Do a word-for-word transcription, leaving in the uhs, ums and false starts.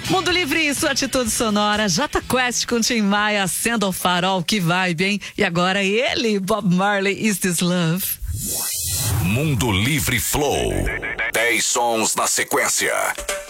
Mundo Livre e sua atitude sonora. Jota Quest com Tim Maia, sendo o farol, que vibe, hein? E agora ele, Bob Marley, Is This Love? Mundo Livre Flow. dez sons na sequência.